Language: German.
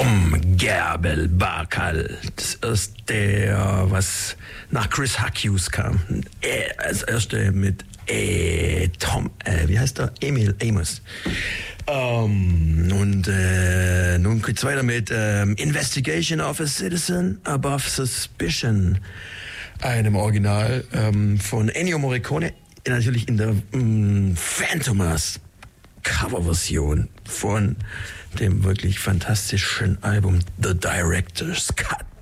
Gerbel Bakal. Das erste, was nach Chris Hughes kam. Als erste mit Tom, wie heißt der? Emil Amos. Nun geht's weiter mit Investigation of a Citizen Above Suspicion. Einem Original von Ennio Morricone. Natürlich in der Phantomas Coverversion von dem wirklich fantastischen Album The Director's Cut.